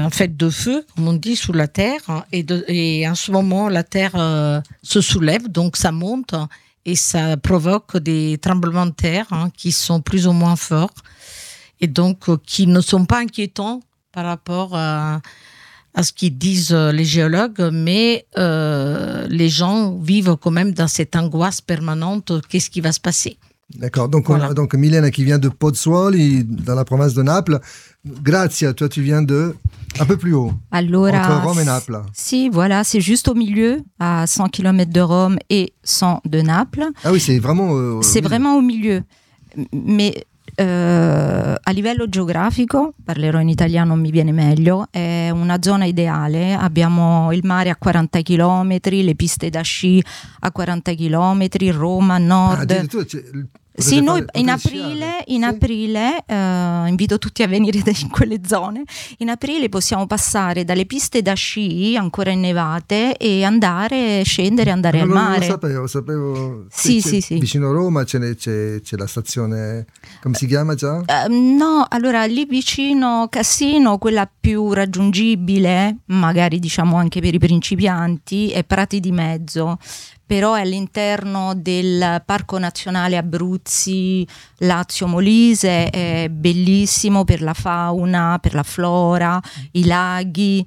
un fait de feu, comme on dit, sous la terre. Et en ce moment, la terre se soulève, donc ça monte et ça provoque des tremblements de terre qui sont plus ou moins forts et donc qui ne sont pas inquiétants par rapport à ce qu'ils disent les géologues, mais les gens vivent quand même dans cette angoisse permanente. Qu'est-ce qui va se passer? D'accord, donc voilà. Donc Milena qui vient de Pozzuoli, dans la province de Naples. Grazia, toi tu viens de un peu plus haut, entre Rome et Naples. Si, voilà, c'est juste au milieu, à 100 km de Rome et 100 de Naples. Ah oui, c'est vraiment vraiment au milieu. Mais a livello geografico, parlerò in italiano, mi viene meglio, è una zona ideale. Abbiamo il mare a 40 km, le piste da sci a 40 km, Roma, nord. Sì, noi in aprile invito tutti a venire in quelle zone. In aprile possiamo passare dalle piste da sci ancora innevate e scendere al mare. Lo sapevo. Sì. Vicino a Roma c'è la stazione, come si chiama già? No, allora lì vicino Cassino, quella più raggiungibile, magari diciamo anche per i principianti, è Prati di Mezzo. Però è all'interno del Parco Nazionale Abruzzi Lazio Molise, è bellissimo per la fauna, per la flora, i laghi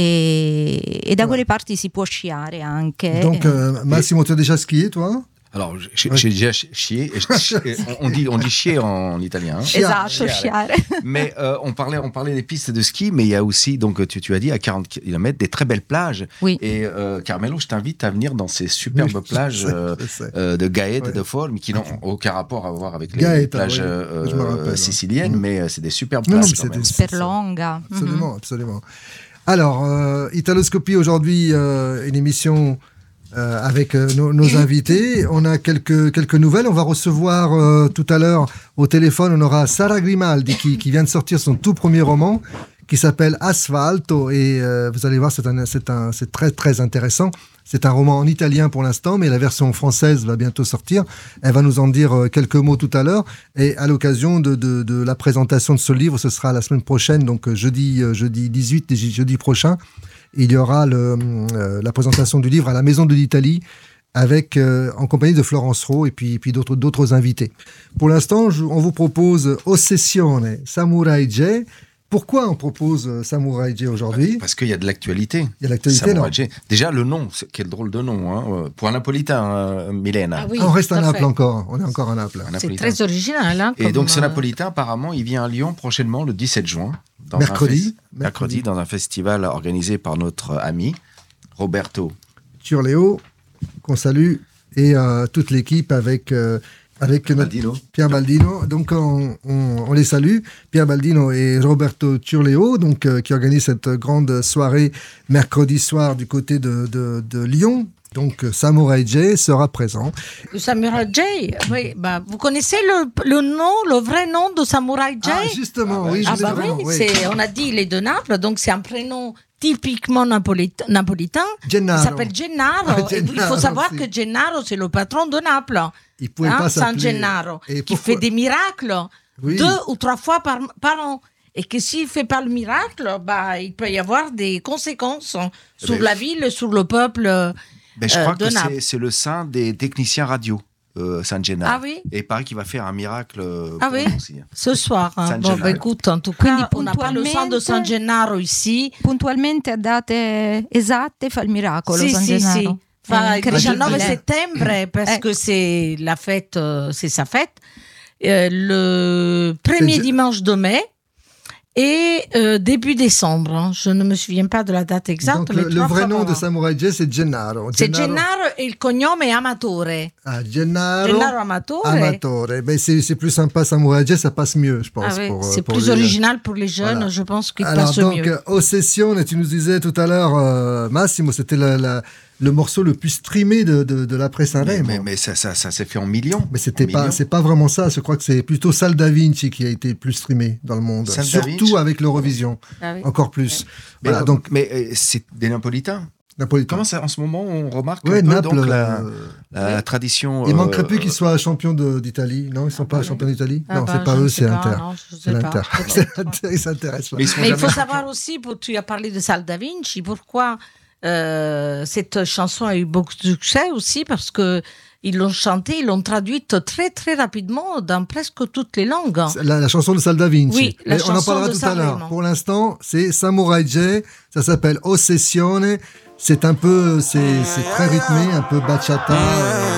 et da quelle parti si può sciare anche. Donc Massimo, tu as déjà skié toi? Alors, j'ai déjà chié. On dit chier en italien. Esatto, sciare. Mais on parlait des pistes de ski, mais il y a aussi, donc tu as dit, à 40 km, des très belles plages. Oui. Et Carmelo, je t'invite à venir dans ces superbes plages de Gaète et de Forme, qui n'ont aucun rapport à voir avec les plages siciliennes, mais c'est des superbes plages. Sperlonga. Absolument. Alors, Italoscopie aujourd'hui, une émission avec nos invités. On a quelques nouvelles. On va recevoir tout à l'heure au téléphone, on aura Sara Grimaldi qui vient de sortir son tout premier roman qui s'appelle Asfalto et vous allez voir, c'est très très intéressant. C'est un roman en italien pour l'instant, mais la version française va bientôt sortir. Elle va nous en dire quelques mots tout à l'heure. Et à l'occasion de la présentation de ce livre, ce sera la semaine prochaine, donc jeudi 18, jeudi prochain, il y aura la présentation du livre à la Maison de l'Italie avec en compagnie de Florence Rowe et puis d'autres invités. Pour l'instant, on vous propose Ossessione Samurai J. Pourquoi on propose Samurai J aujourd'hui? Parce qu'il y a de l'actualité. Il y a l'actualité, Samurai J. Déjà, le nom, quel drôle de nom, pour un napolitain, Milena. Ah oui, on reste à Naples encore. On est encore à Naples. C'est très original. Et donc, ce napolitain, apparemment, il vient à Lyon prochainement, le 17 juin. Mercredi, dans un festival organisé par notre ami Roberto Turleo, qu'on salue, et toute l'équipe avec Pierre Baldino. Donc on les salue, Pierre Baldino et Roberto Turleo, donc qui organisent cette grande soirée mercredi soir du côté de Lyon. Donc Samurai J sera présent. Le Samurai J, oui, vous connaissez le vrai nom de Samurai J? Ah justement, oui. On a dit il est de Naples, donc c'est un prénom typiquement napolitain. Gennaro. Il s'appelle Gennaro. Et il faut savoir que Gennaro, c'est le patron de Naples. Il pouvait pas San Gennaro, qui fait des miracles 2 ou 3 fois par an. Et que s'il ne fait pas le miracle, il peut y avoir des conséquences sur la ville, sur le peuple. Je crois que c'est le saint des techniciens radio, San Gennaro. Ah oui? Et il paraît qu'il va faire un miracle aussi. Ce soir. Écoute, en tout cas, on n'a pas le sang de San Gennaro ici. Puntualmente a date esatte fa il miracolo, San Gennaro. Il 19 settembre, parce que c'est la fête, c'est sa fête. Le premier dimanche de mai. Et début décembre, je ne me souviens pas de la date exacte. Donc le vrai nom de Samurai J, c'est Gennaro. C'est Gennaro et le cognome est Amatore. Ah, Gennaro Amatore. C'est plus sympa, Samurai J, ça passe mieux, je pense. C'est plus original pour les jeunes, voilà. Je pense qu'il passe mieux. Donc, Ossessione, tu nous disais tout à l'heure, Massimo, c'était le morceau le plus streamé de l'après-Saint-Rémy. Mais ça s'est fait en millions. Mais c'est pas vraiment ça. Je crois que c'est plutôt Sal Da Vinci qui a été le plus streamé dans le monde. Surtout avec l'Eurovision. Encore plus. Ouais. Voilà, mais c'est des Napolitains. Napolitain. Comment ça, en ce moment, on remarque Naples, donc la tradition. Il manquerait plus qu'ils soient champions d'Italie. Non, ils ne sont pas champions d'Italie. Non, c'est pas eux, c'est l'Inter. C'est l'Inter. Ils s'intéressent pas. Mais il faut savoir aussi, tu as parlé de Salve Da Vinci, pourquoi cette chanson a eu beaucoup de succès aussi, parce que ils l'ont chantée, ils l'ont traduite très très rapidement dans presque toutes les langues. La chanson de Salve Da Vinci. Oui, on en parlera tout à l'heure. Pour l'instant, c'est Samurai J, ça s'appelle Ossessione. C'est un peu, c'est très rythmé, un peu bachata.